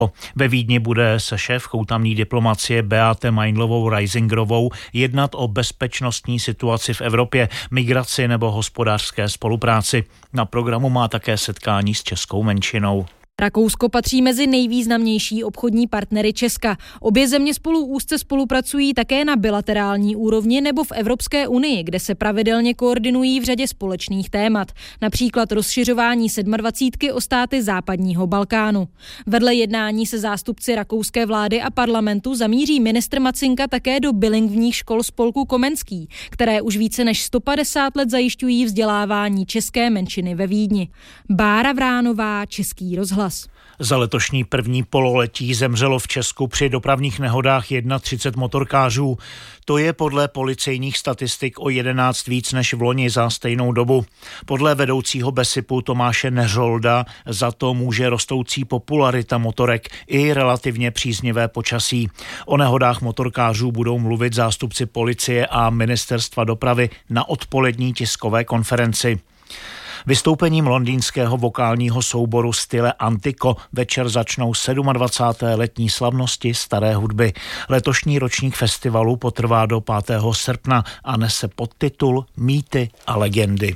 Ve Vídni bude se šéfkou tamní diplomacie Beate Meindlovou-Reisingerovou jednat o bezpečnostní situaci v Evropě, migraci nebo hospodářské spolupráci. Na programu má také setkání s českou menšinou. Rakousko patří mezi nejvýznamnější obchodní partnery Česka. Obě země spolu úzce spolupracují také na bilaterální úrovni nebo v Evropské unii, kde se pravidelně koordinují v řadě společných témat. Například rozšiřování 27 o státy západního Balkánu. Vedle jednání se zástupci rakouské vlády a parlamentu zamíří ministr Macinka také do bilingvních škol spolku Komenský, které už více než 150 let zajišťují vzdělávání české menšiny ve Vídni. Bára Vránová, Český rozhlas. Za letošní první pololetí zemřelo v Česku při dopravních nehodách 31 motorkářů. To je podle policejních statistik o 11 víc než v loni za stejnou dobu. Podle vedoucího BESIPu Tomáše Neřolda za to může rostoucí popularita motorek i relativně příznivé počasí. O nehodách motorkářů budou mluvit zástupci policie a ministerstva dopravy na odpolední tiskové konferenci. Vystoupením londýnského vokálního souboru Stile Antico večer začnou 27. letní slavnosti staré hudby. Letošní ročník festivalu potrvá do 5. srpna a nese podtitul Mýty a legendy.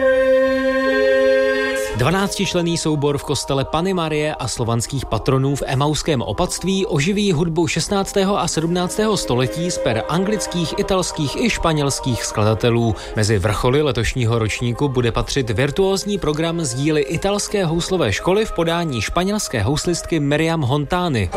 12členný soubor v kostele Panny Marie a slovanských patronů v Emauském opatství oživí hudbu 16. a 17. století z per anglických, italských i španělských skladatelů. Mezi vrcholy letošního ročníku bude patřit virtuózní program z díly italské houslové školy v podání španělské houslistky Miriam Hontány.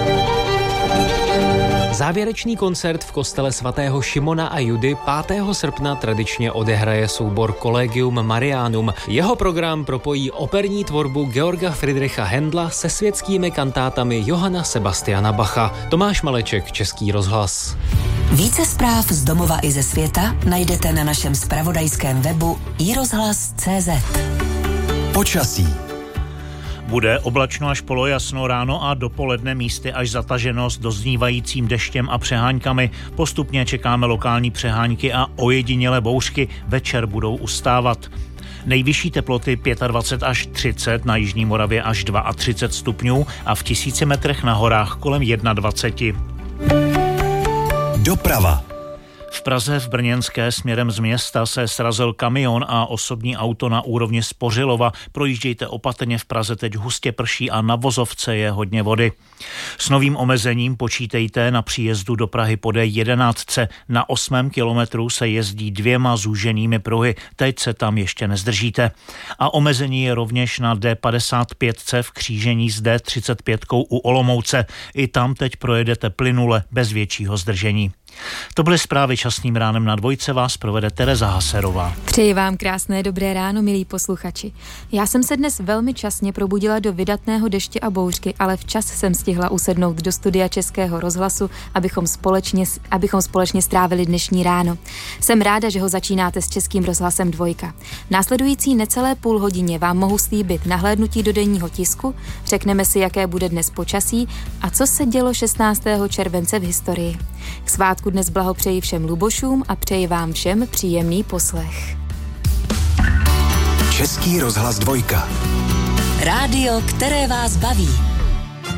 Závěrečný koncert v kostele svatého Šimona a Judy 5. srpna tradičně odehraje soubor Collegium Marianum. Jeho program propojí operní tvorbu Georga Friedricha Händla se světskými kantátami Johanna Sebastiana Bacha. Tomáš Maleček, Český rozhlas. Více zpráv z domova i ze světa najdete na našem zpravodajském webu iRozhlas.cz. Počasí. Bude oblačno až polojasno ráno a dopoledne místy až zataženo s doznívajícím deštěm a přeháňkami. Postupně čekáme lokální přeháňky a ojedinělé bouřky. Večer budou ustávat. Nejvyšší teploty 25 až 30, na jižní Moravě až 32 stupňů a v 1000 metrech na horách kolem 21. Doprava. V Praze v Brněnské směrem z města se srazil kamion a osobní auto na úrovni Spořilova. Projíždějte opatrně, v Praze teď hustě prší a na vozovce je hodně vody. S novým omezením počítejte na příjezdu do Prahy po D11. Na 8. kilometru se jezdí 2 zúženými pruhy. Teď se tam ještě nezdržíte. A omezení je rovněž na D55 v křížení s D35 u Olomouce. I tam teď projedete plynule bez většího zdržení. To byly zprávy časným ránem na Dvojce, vás provede Tereza Haserová. Přeji vám krásné dobré ráno, milí posluchači. Já jsem se dnes velmi časně probudila do vydatného deště a bouřky, ale včas jsem stihla usednout do studia Českého rozhlasu, abychom společně strávili dnešní ráno. Jsem ráda, že ho začínáte s Českým rozhlasem Dvojka. Následující necelé půl hodině vám mohu slíbit nahlédnutí do denního tisku, řekneme si, jaké bude dnes počasí a co se dělo 16. července v historii. K svátku dnes blahopřeji všem Lubošům a přeji vám všem příjemný poslech. Český rozhlas Dvojka. Rádio, které vás baví.